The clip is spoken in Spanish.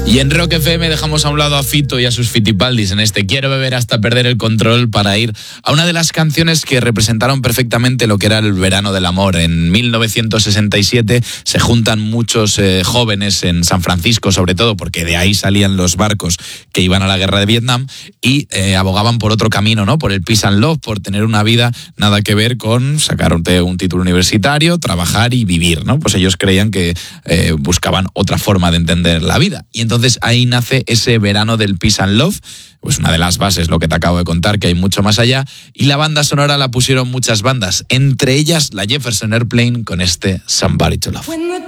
Y en Rock FM dejamos a un lado a Fito y a sus Fitipaldis en este Quiero beber hasta perder el control, para ir a una de las canciones que representaron perfectamente lo que era el verano del amor. En 1967 se juntan muchos jóvenes en San Francisco, sobre todo porque de ahí salían los barcos que iban a la guerra de Vietnam, y abogaban por otro camino, ¿no? Por el peace and love, por tener una vida nada que ver con sacar un título universitario, trabajar y vivir, ¿no? Pues ellos creían que buscaban otra forma de entender la vida. Y entonces ahí nace ese verano del peace and love, pues una de las bases, lo que te acabo de contar, que hay mucho más allá. Y la banda sonora la pusieron muchas bandas, entre ellas la Jefferson Airplane con este Somebody to Love.